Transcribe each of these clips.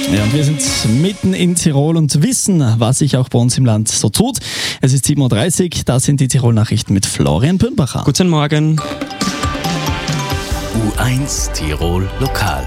Ja, und wir sind mitten in Tirol und wissen, was sich auch bei uns im Land so tut. Es ist 7.30 Uhr, das sind die Tirol-Nachrichten mit Florian Pürnbacher. Guten Morgen. U1 Tirol Lokal.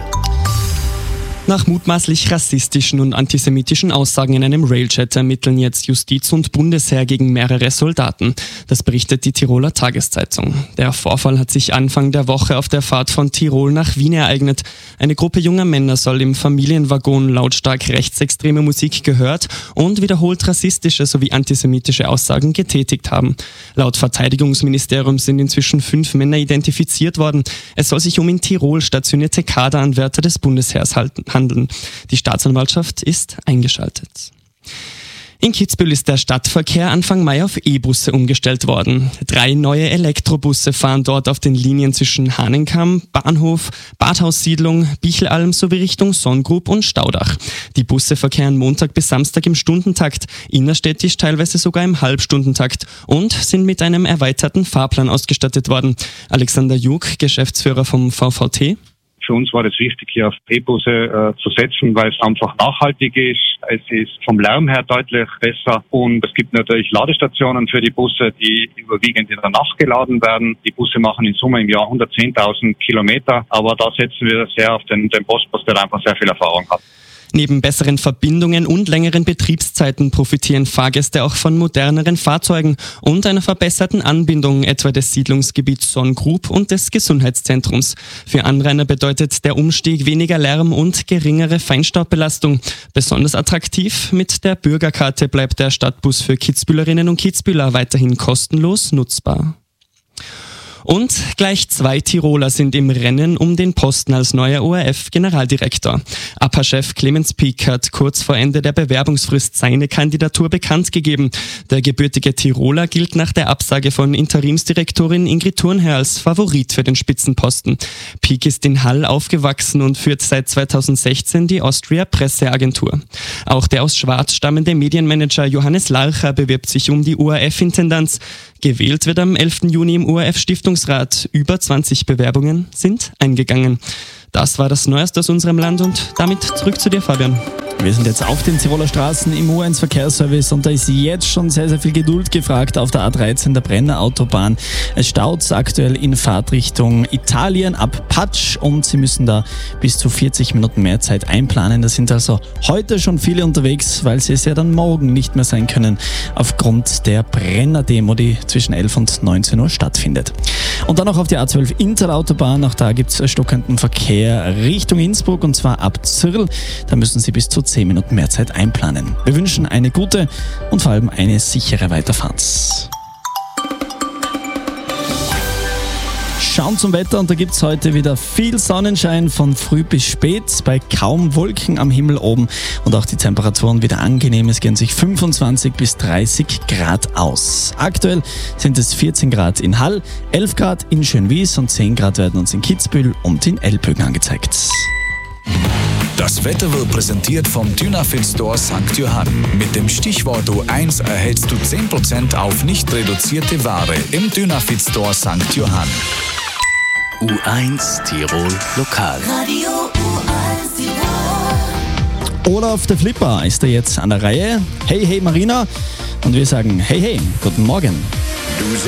Nach mutmaßlich rassistischen und antisemitischen Aussagen in einem Railchat ermitteln jetzt Justiz und Bundesheer gegen mehrere Soldaten. Das berichtet die Tiroler Tageszeitung. Der Vorfall hat sich Anfang der Woche auf der Fahrt von Tirol nach Wien ereignet. Eine Gruppe junger Männer soll im Familienwaggon lautstark rechtsextreme Musik gehört und wiederholt rassistische sowie antisemitische Aussagen getätigt haben. Laut Verteidigungsministerium sind inzwischen 5 Männer identifiziert worden. Es soll sich um in Tirol stationierte Kaderanwärter des Bundesheers handeln. Die Staatsanwaltschaft ist eingeschaltet. In Kitzbühel ist der Stadtverkehr Anfang Mai auf E-Busse umgestellt worden. 3 neue Elektrobusse fahren dort auf den Linien zwischen Hahnenkamm, Bahnhof, Badhaussiedlung, Bichelalm sowie Richtung Sonngrub und Staudach. Die Busse verkehren Montag bis Samstag im Stundentakt, innerstädtisch teilweise sogar im Halbstundentakt und sind mit einem erweiterten Fahrplan ausgestattet worden. Alexander Jug, Geschäftsführer vom VVT. Für uns war es wichtig, hier auf E-Busse zu setzen, weil es einfach nachhaltig ist. Es ist vom Lärm her deutlich besser und es gibt natürlich Ladestationen für die Busse, die überwiegend in der Nacht geladen werden. Die Busse machen in Summe im Jahr 110.000 Kilometer, aber da setzen wir sehr auf den Postbus, der einfach sehr viel Erfahrung hat. Neben besseren Verbindungen und längeren Betriebszeiten profitieren Fahrgäste auch von moderneren Fahrzeugen und einer verbesserten Anbindung etwa des Siedlungsgebiets Sonngrub und des Gesundheitszentrums. Für Anrainer bedeutet der Umstieg weniger Lärm und geringere Feinstaubbelastung. Besonders attraktiv, mit der Bürgerkarte bleibt der Stadtbus für Kitzbühlerinnen und Kitzbühler weiterhin kostenlos nutzbar. Und gleich 2 Tiroler sind im Rennen um den Posten als neuer ORF-Generaldirektor. APA-Chef Clemens Pieck hat kurz vor Ende der Bewerbungsfrist seine Kandidatur bekannt gegeben. Der gebürtige Tiroler gilt nach der Absage von Interimsdirektorin Ingrid Thurnherr als Favorit für den Spitzenposten. Pieck ist in Hall aufgewachsen und führt seit 2016 die Austria Presseagentur. Auch der aus Schwarz stammende Medienmanager Johannes Larcher bewirbt sich um die ORF-Intendanz. Gewählt wird am 11. Juni im ORF-Stiftungsrat. Über 20 Bewerbungen sind eingegangen. Das war das Neueste aus unserem Land und damit zurück zu dir, Fabian. Wir sind jetzt auf den Tiroler Straßen im U1 Verkehrsservice und da ist jetzt schon sehr, sehr viel Geduld gefragt auf der A13, der Brenner Autobahn. Es staut aktuell in Fahrtrichtung Italien ab Patsch und Sie müssen da bis zu 40 Minuten mehr Zeit einplanen. Da sind also heute schon viele unterwegs, weil sie es ja dann morgen nicht mehr sein können aufgrund der Brenner-Demo, die zwischen 11 und 19 Uhr stattfindet. Und dann noch auf die A12 Interautobahn, auch da gibt es stockenden Verkehr Richtung Innsbruck und zwar ab Zirl. Da müssen Sie bis zu 10 Minuten mehr Zeit einplanen. Wir wünschen eine gute und vor allem eine sichere Weiterfahrt. Schauen zum Wetter und da gibt es heute wieder viel Sonnenschein von früh bis spät, bei kaum Wolken am Himmel oben und auch die Temperaturen wieder angenehm. Es gehen sich 25 bis 30 Grad aus. Aktuell sind es 14 Grad in Hall, 11 Grad in Schönwies und 10 Grad werden uns in Kitzbühel und in Elbhögen angezeigt. Das Wetter wird präsentiert vom Dynafit Store St. Johann. Mit dem Stichwort U1 erhältst du 10% auf nicht reduzierte Ware im Dynafit Store St. Johann. U1 Tirol Lokal. Radio U1 Tirol. Olaf der Flipper ist da jetzt an der Reihe. Hey, hey Marina. Und wir sagen hey, hey, guten Morgen. Du